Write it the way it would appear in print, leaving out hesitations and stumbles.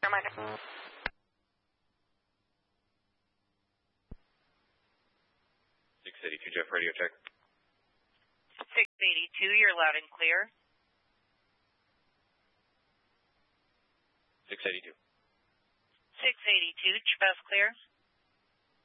Reminder. 682 Jeff, radio check. 682, you're loud and clear. 682. 682, Jeff, clear.